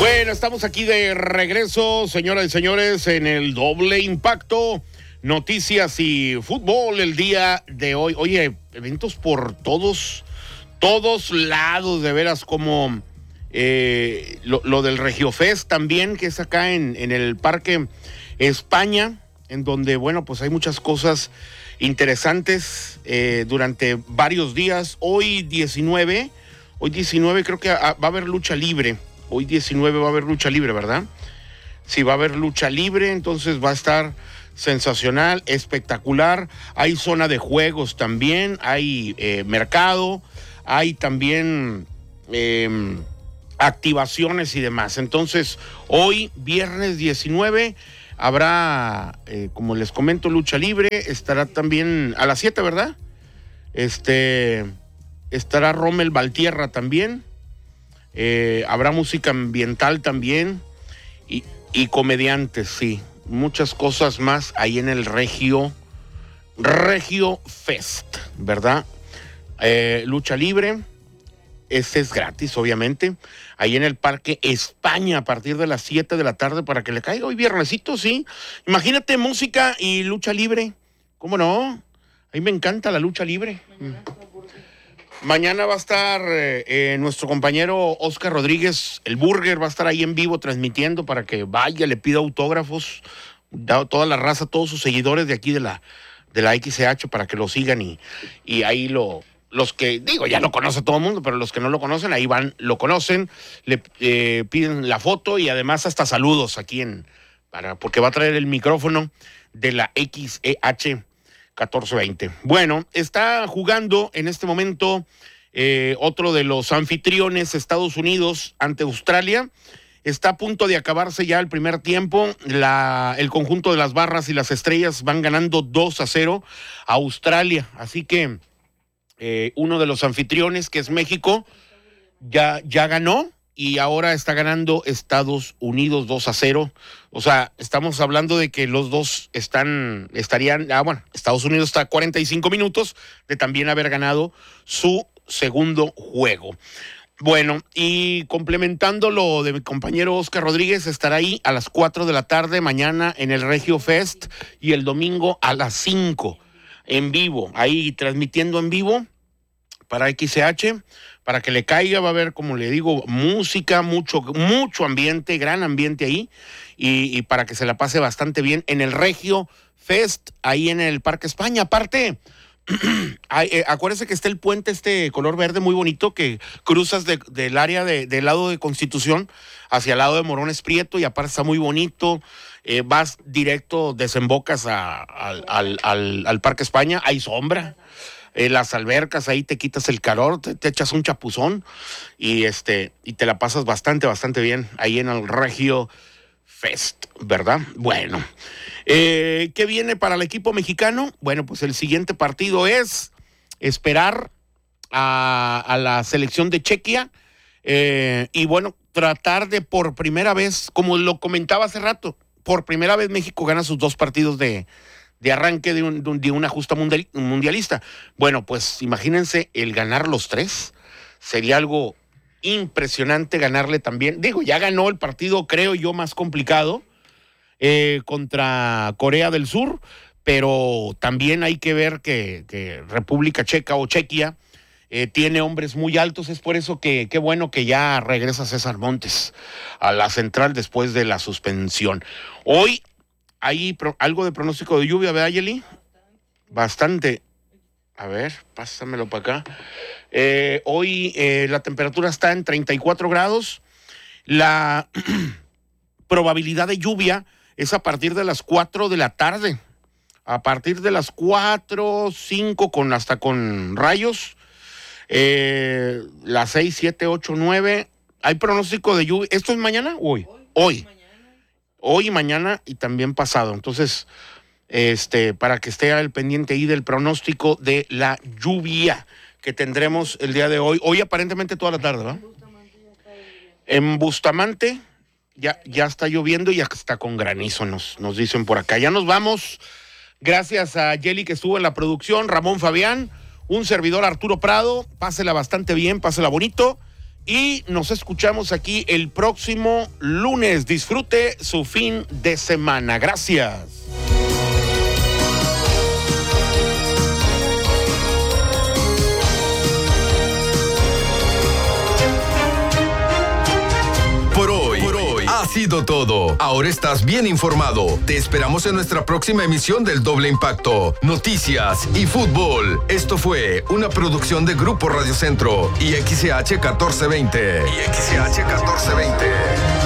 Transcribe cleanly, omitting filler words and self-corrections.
Bueno, estamos aquí de regreso, señoras y señores, en el Doble Impacto, noticias y fútbol el día de hoy. Oye, eventos por todos lados, de veras, como lo del Regiofest también, que es acá en el Parque España, en donde, bueno, pues hay muchas cosas interesantes durante varios días. Hoy 19 creo que va a haber lucha libre. Hoy 19 va a haber lucha libre, ¿verdad? Sí, va a haber lucha libre, entonces va a estar sensacional, espectacular. Hay zona de juegos también, hay mercado, hay también activaciones y demás. Entonces, hoy, viernes 19, habrá, como les comento, lucha libre. Estará también a las 7, ¿verdad? Estará Rommel Valtierra también. Habrá música ambiental también y comediantes, sí, muchas cosas más ahí en el Regio Fest, ¿verdad? Lucha libre, este es gratis, obviamente, ahí en el Parque España a partir de las 7 de la tarde para que le caiga hoy viernesito, sí. Imagínate música y lucha libre, ¿cómo no? A mí me encanta la lucha libre. Mañana va a estar nuestro compañero Oscar Rodríguez, el Burger, va a estar ahí en vivo transmitiendo para que vaya, le pida autógrafos, toda la raza, todos sus seguidores de aquí de la XCH para que lo sigan y ahí los que, digo, ya lo conoce todo el mundo, pero los que no lo conocen, ahí van, lo conocen, le piden la foto y además hasta saludos aquí porque va a traer el micrófono de la XEH 1420. Bueno, está jugando en este momento otro de los anfitriones, Estados Unidos ante Australia. Está a punto de acabarse ya el primer tiempo. El conjunto de las Barras y las Estrellas van ganando 2-0 a Australia. Así que uno de los anfitriones, que es México, ya ganó. Y ahora está ganando Estados Unidos 2-0. O sea, estamos hablando de que los dos estarían, Estados Unidos está a 45 minutos de también haber ganado su segundo juego. Bueno, y complementando lo de mi compañero Oscar Rodríguez, estará ahí a las 4 de la tarde mañana en el Regio Fest y el domingo a las 5 en vivo, ahí transmitiendo en vivo para XH, para que le caiga. Va a haber, como le digo, música, mucho ambiente, gran ambiente ahí, y para que se la pase bastante bien en el Regio Fest, ahí en el Parque España. Aparte, acuérdese que está el puente color verde muy bonito que cruzas del área del lado de Constitución hacia el lado de Morones Prieto, y aparte está muy bonito. Vas directo, desembocas al Parque España, hay sombra. Las albercas, ahí te quitas el calor, te echas un chapuzón y te la pasas bastante bien ahí en el Regio Fest, ¿verdad? Bueno, ¿qué viene para el equipo mexicano? Bueno, pues el siguiente partido es esperar a la selección de Chequia y bueno, tratar de por primera vez, como lo comentaba hace rato, por primera vez México gana sus 2 partidos de arranque de una justa mundialista. Bueno, pues imagínense el ganar los 3. Sería algo impresionante ganarle también. Digo, ya ganó el partido, creo yo, más complicado contra Corea del Sur, pero también hay que ver que República Checa o Chequia tiene hombres muy altos. Es por eso que qué bueno que ya regresa César Montes a la central después de la suspensión. Hoy hay algo de pronóstico de lluvia, ¿verdad, Yeli? Bastante. A ver, pásamelo para acá. Hoy la temperatura está en 34 grados. La probabilidad de lluvia es a partir de las 4 de la tarde. A partir de las 4, 5, hasta con rayos. Las 6, 7, 8, 9. ¿Hay pronóstico de lluvia? ¿Esto es mañana o hoy? Hoy. Hoy y mañana y también pasado. Entonces, para que esté al pendiente ahí del pronóstico de la lluvia que tendremos el día de hoy. Hoy aparentemente toda la tarde, ¿verdad? En Bustamante ya está lloviendo y hasta con granizo nos dicen por acá. Ya nos vamos. Gracias a Yeli que estuvo en la producción, Ramón Fabián, un servidor Arturo Prado. Pásela bastante bien, pásela bonito. y nos escuchamos aquí el próximo lunes. Disfrute su fin de semana. Gracias. Por hoy ha sido todo. Ahora estás bien informado. Te esperamos en nuestra próxima emisión del Doble Impacto. Noticias y fútbol. Esto fue una producción de Grupo Radio Centro y XCH 1420.